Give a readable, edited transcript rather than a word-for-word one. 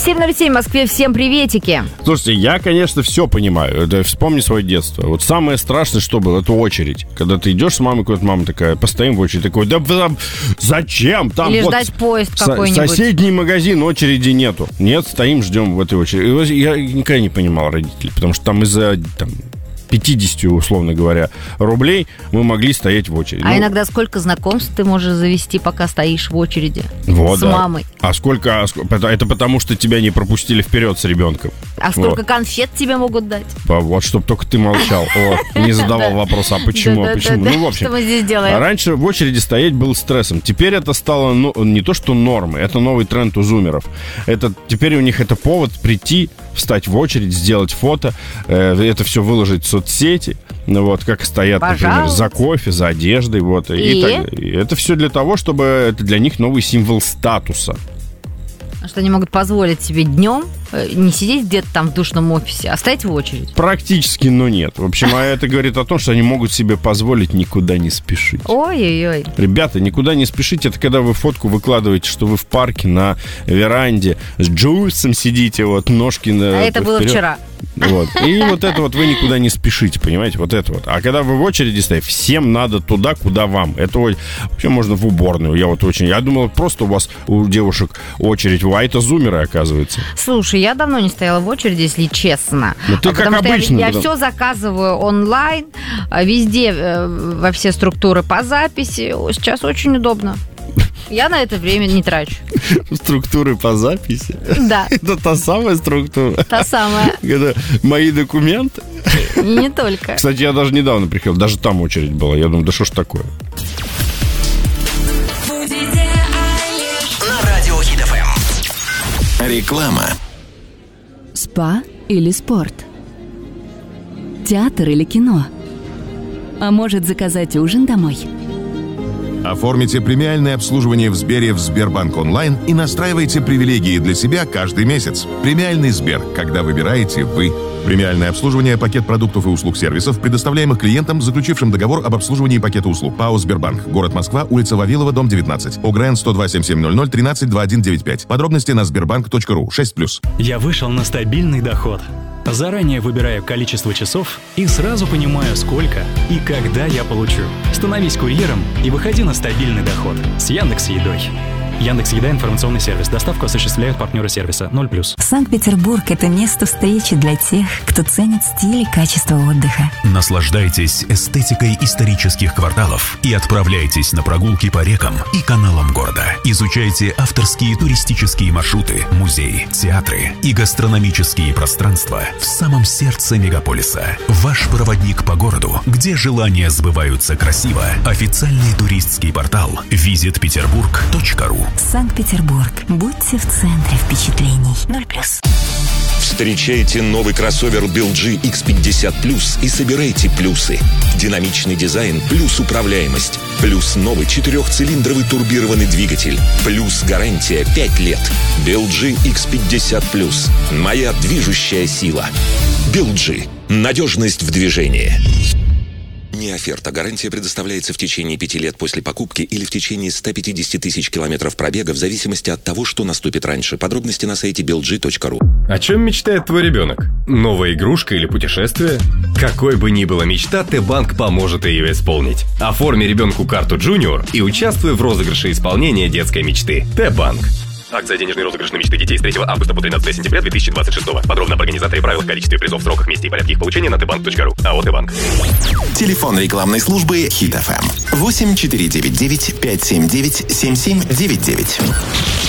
7:07 в Москве. Всем приветики. Слушайте, я, конечно, все понимаю. Это, вспомни свое детство. Вот самое страшное, что было, это очередь. Когда ты идешь с мамой, куда-то мама такая, постоим в очередь. Такой, да зачем? Там или вот ждать поезд какой-нибудь. Соседний магазин, очереди нету. Нет, стоим, ждем в этой очереди. Я никогда не понимал родителей, потому что там из-за 50, условно говоря, рублей мы могли стоять в очереди. А иногда сколько знакомств ты можешь завести, пока стоишь в очереди с мамой? А сколько? Это потому, что тебя не пропустили вперед с ребенком. А сколько конфет тебе могут дать? Вот, чтобы только ты молчал. Не задавал вопрос, а почему? Ну, в общем, что мы здесь делаем? Раньше в очереди стоять было стрессом. Теперь это стало не то, что нормой, это новый тренд у зумеров. Теперь у них это повод прийти, встать в очередь, сделать фото, это все выложить в соцсети, вот, как стоят, например, за кофе, за одеждой, вот, и это все для того, чтобы это для них новый символ статуса. Что они могут позволить себе днем не сидеть где-то там в душном офисе, а стоять в очередь? Практически, но нет. В общем, это говорит о том, что они могут себе позволить никуда не спешить. Ой-ой-ой. Ребята, никуда не спешите. Это когда вы фотку выкладываете, что вы в парке на веранде с джусом сидите, вот, ножки на... А это было вчера. Вот. И вот это вот вы никуда не спешите, понимаете? Вот это вот. А когда вы в очереди стоите, всем надо туда, куда вам. Это вообще можно в уборную. Я думал, просто у вас, у девушек, очередь. А это зумеры, оказывается. Слушай, я давно не стояла в очереди, если честно. Ну, ты как обычно. Я все заказываю онлайн, везде, во все структуры по записи. Сейчас очень удобно. Я на это время не трачу. Структуры по записи? Да. Это та самая структура? Та самая. Это мои документы? И не только. Кстати, я даже недавно приходил, даже там очередь была. Я думаю, да что ж такое? На радио Хит ФМ. Реклама. Спа или спорт? Театр или кино? А может, заказать ужин домой? Оформите премиальное обслуживание в Сбере в Сбербанк онлайн и настраивайте привилегии для себя каждый месяц. Премиальный Сбер, когда выбираете вы. Премиальное обслуживание, пакет продуктов и услуг сервисов, предоставляемых клиентам, заключившим договор об обслуживании пакета услуг. ПАО «Сбербанк». Город Москва, улица Вавилова, дом 19. ОГРН 102-7700 13-2195. Подробности на sberbank.ru. 6+. Я вышел на стабильный доход. Заранее выбираю количество часов и сразу понимаю, сколько и когда я получу. Становись курьером и выходи на стабильный доход с Яндекс.Едой. Яндекс.Еда – информационный сервис. Доставку осуществляют партнеры сервиса 0+. Санкт-Петербург – это место встречи для тех, кто ценит стиль и качество отдыха. Наслаждайтесь эстетикой исторических кварталов и отправляйтесь на прогулки по рекам и каналам города. Изучайте авторские туристические маршруты, музеи, театры и гастрономические пространства в самом сердце мегаполиса. Ваш проводник по городу, где желания сбываются красиво. Официальный туристский портал visitpeterburg.ru. Санкт-Петербург. Будьте в центре впечатлений. 0+. Встречайте новый кроссовер BLG X50 Plus и собирайте плюсы. Динамичный дизайн плюс управляемость. Плюс новый 4-цилиндровый турбированный двигатель. Плюс гарантия 5 лет. BLG X50 Plus. Моя движущая сила. BLG. Надежность в движении. Не оферта. Гарантия предоставляется в течение 5 лет после покупки или в течение 150 тысяч километров пробега в зависимости от того, что наступит раньше. Подробности на сайте belg.ru. О чем мечтает твой ребенок? Новая игрушка или путешествие? Какой бы ни была мечта, Т-банк поможет ее исполнить. Оформи ребенку карту Junior и участвуй в розыгрыше исполнения детской мечты. Т-банк. Акция «Денежный розыгрыш на мечты детей» с 3 августа по 13 сентября 2026. Подробно об организаторе, правилах, количестве призов, сроках, месте и порядке их получения на tbank.ru. АО «Т-банк». Телефон рекламной службы Хит ФМ 8499 579 7799.